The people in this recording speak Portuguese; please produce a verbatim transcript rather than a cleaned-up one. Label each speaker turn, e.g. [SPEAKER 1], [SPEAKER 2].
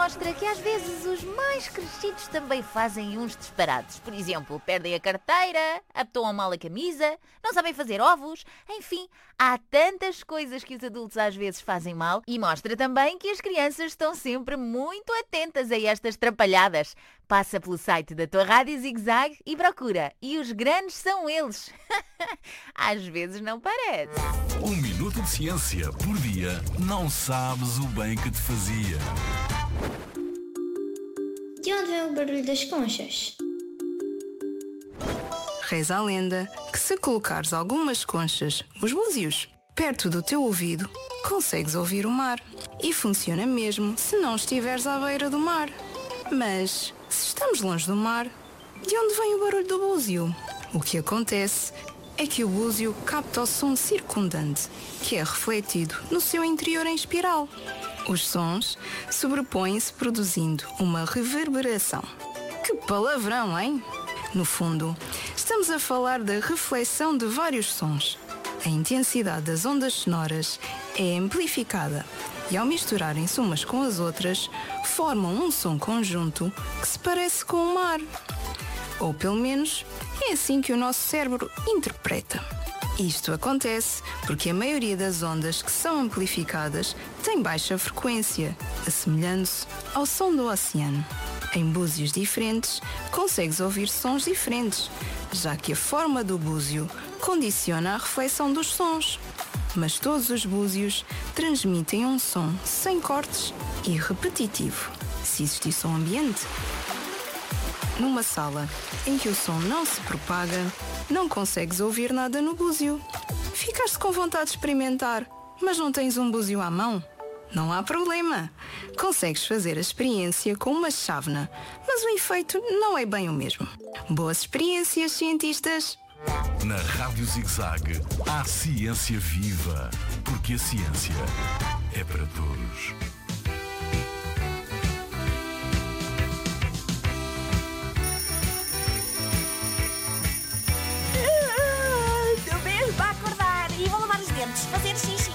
[SPEAKER 1] mostra que às vezes os mais crescidos também fazem uns disparates. Por exemplo, perdem a carteira, abotoam mal a camisa, não sabem fazer ovos. Enfim, há tantas coisas que os adultos às vezes fazem mal e mostra também que as crianças estão sempre muito atentas a estas trapalhadas. Passa pelo site da tua Rádio Zig Zag e procura. E os grandes são eles. Às vezes não parece.
[SPEAKER 2] Um minuto de ciência por dia não sabes o bem que te fazia.
[SPEAKER 3] De onde vem o barulho das conchas?
[SPEAKER 4] Reza a lenda que se colocares algumas conchas, os búzios, perto do teu ouvido, consegues ouvir o mar. E funciona mesmo se não estiveres à beira do mar. Mas, se estamos longe do mar, de onde vem o barulho do búzio? O que acontece é que o búzio capta o som circundante, que é refletido no seu interior em espiral. Os sons sobrepõem-se produzindo uma reverberação. Que palavrão, hein? No fundo, estamos a falar da reflexão de vários sons. A intensidade das ondas sonoras é amplificada e, ao misturarem-se umas com as outras, formam um som conjunto que se parece com o mar. Ou, pelo menos, é assim que o nosso cérebro interpreta. Isto acontece porque a maioria das ondas que são amplificadas tem baixa frequência, assemelhando-se ao som do oceano. Em búzios diferentes, consegues ouvir sons diferentes, já que a forma do búzio condiciona a reflexão dos sons. Mas todos os búzios transmitem um som sem cortes e repetitivo, se existisse um ambiente. Numa sala em que o som não se propaga, não consegues ouvir nada no búzio. Ficaste com vontade de experimentar, mas não tens um búzio à mão? Não há problema. Consegues fazer a experiência com uma chávena, mas o efeito não é bem o mesmo. Boas experiências, cientistas!
[SPEAKER 2] Na Rádio Zig Zag há ciência viva, porque a ciência é para todos.
[SPEAKER 5] Estou mesmo a acordar e vou lavar os dentes, fazer xixi.